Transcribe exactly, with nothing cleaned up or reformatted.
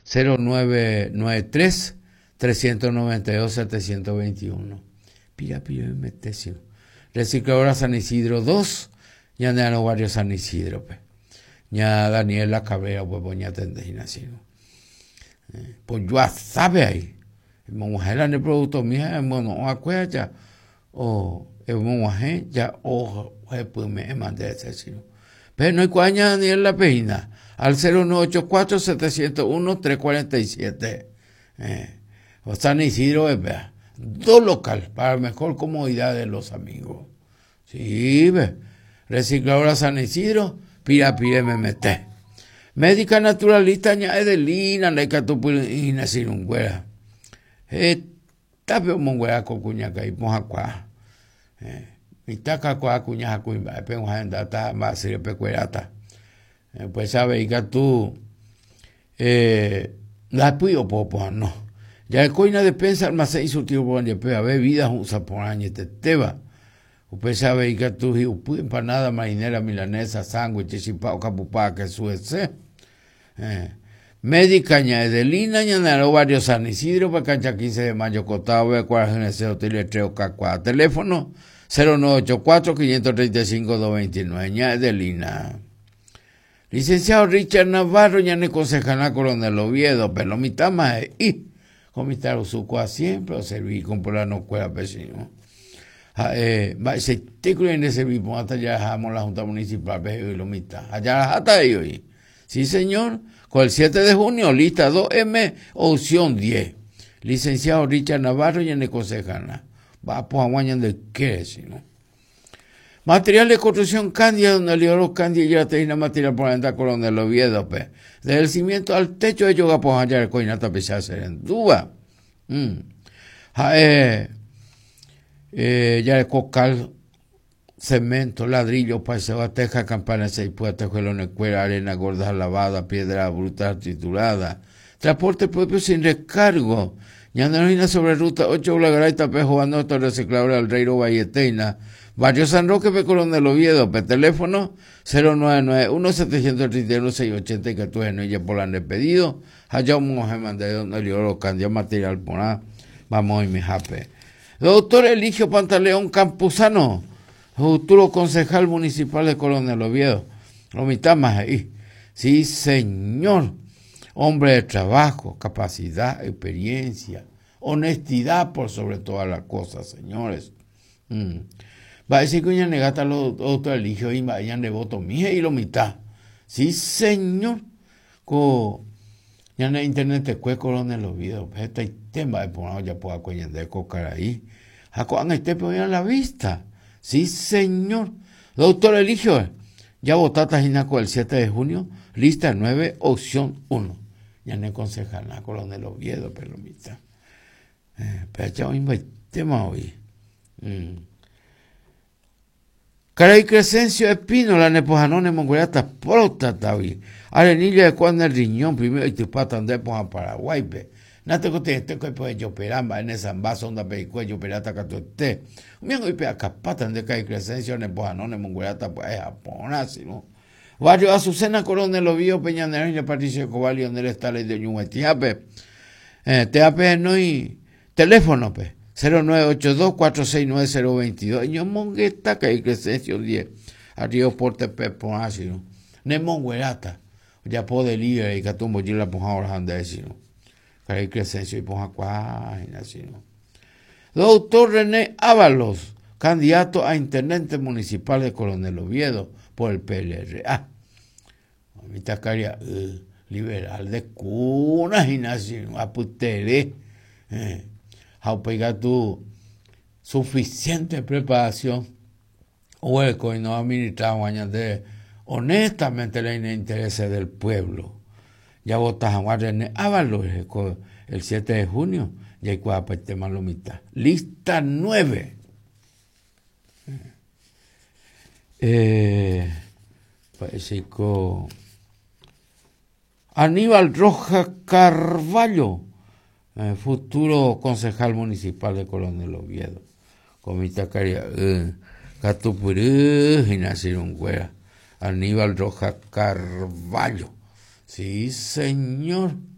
cero nueve nueve tres, tres nueve dos, siete dos uno. Pira, pira, metesio. Recicladora San Isidro dos, ya no hay varios San Isidro, pe. Ya Daniela Cabrera, pues, pues, ya tendré así. Pues yo sabe ahí. Mujer en el producto mía, bueno, acuerda, o el mujer ya, o, pues, me mandé ese sino. Pero no hay cuaña ni en la peina. Al cero nueve ocho cuatro, siete cero uno, tres cuatro siete. Eh, o San Isidro es, vea. Dos local para mejor comodidad de los amigos. Sí, ve. Recicladora San Isidro, pira, pira, me mete. Médica naturalista, ña Edelina, la catupulina sin un güera. Eh, tape un güera con cuñaca y mojacuá. Eh, mi taca cuá cuñaca cuimba, pe un jandata, más se pecuerata. Eh, pues sabe, que tú, eh, la puyo popo, no. Ya el coina despensa almacén y su tío por donde pega bebidas usa por año te teba. Usted sabe que tú empanada marinera milanesa, sándwich, chipao, capupá, que su ese. Eh. Médica ña Edelina, ñanaro varios San Isidro, para cancha quince de mayo, cotado, ve cuál es ese hotel estreo cacua. Teléfono cero nueve ocho cuatro, cinco tres cinco, dos dos nueve, ña Edelina. Licenciado Richard Navarro, ña ne concejana Coronel Oviedo, pero mi tama es y. Comitar su cua siempre o servir con por la no cuela vecino. Eh, se te creen ese mismo hasta ya dejamos la Junta Municipal de lo mitad. Allá hasta ellos. Sí, señor. Con el siete de junio, lista dos M, opción diez. Licenciado Richard Navarro y en el concejana. Va pues a guañan de qué, sino. Material de construcción Candia, donde el oro Candia ya tiene material por andar Coronel Oviedo, pe. Desde el cimiento al techo de yoga, pues allá el coinata pese a ser en duda. Mm. Ja, eh, eh, ya el cocal, cemento, ladrillo, paseo, teja, campana, seis puertas, juelones, cuera, arena, gorda, lavada, piedra bruta, titulada. Transporte propio sin recargo. Ñanarina sobre ruta ocho, Blagaraita, Pejo, Anoto, recicladora, Alreiro, Valleteina. Barrio San Roque, P. Coronel Oviedo, P. Teléfono cero nueve nueve uno, siete tres uno, seis ocho cero, que tú no ya por el pedido. Allá un mujer de donde el oro candió material por ahí. Vamos y mi jape. Doctor Eligio Pantaleón Campuzano, futuro concejal municipal de Coronel Oviedo. Lo mitad más ahí. Sí, señor. Hombre de trabajo, capacidad, experiencia, honestidad por sobre todas las cosas, señores. Mm. Va a decir que ya negata los otros eligios y vayan de voto mía y lo mitad. Sí, señor. Co ya en internet te cueco Coronel Oviedo. Este tema de poner ya puedo coñar de cocar ahí. Jacoban este poner la vista. Sí, señor. Doctor Eligio, ya votaste Ginaco el siete de junio, lista nueve, opción uno. Ya no concejal nada Coronel Oviedo, pero lo mitad. Eh, pero ya hoy tema hoy. Mm. Caray Crescencio Espino, la nepojanone mongoleata prota tavi. Arenilla de cuando el riñón primero y tu pata ande por Paraguay, pe. Nate que te esté que pues yo peramba en esa base onda pe cuello perata que tú esté. Miengo y pe acá pata ande Caray Crescencio nepojanone mongoleata pues japonásimo. Barrio Azucena Coronel Oviedo Peñanera Patricio Cobalio en el estado de Ñuetiape. Eh, te ape no y teléfono pe. cero nueve ocho dos, cuatro seis nueve, cero dos dos. Yo mongueta que hay Crescencio diez. Arriba Porte Pepo ácido. Ne monguerata. Ya puedo libre y que tú mochila ponja ahora anda decino. Que hay Crescencio y ponja cuágina sino. Doctor René Ábalos, candidato a intendente municipal de Coronel Oviedo por el P L R A. Ahorita caria uh, liberal de cuna y nación. Aputere. Eh. A pegar tu suficiente preparación hueco y no administrar años de honestamente los intereses del pueblo. Ya votas a Juan René Ábalos el siete de junio y hay cuatro para el tema lo mitad. Lista nueve. Eh, parece que Aníbal Rojas Carvalho, Eh, futuro concejal municipal de Coronel Oviedo. Comita Caria, eh, Catupurú, y nacieron güera. Aníbal Rojas Carvalho. Sí, señor.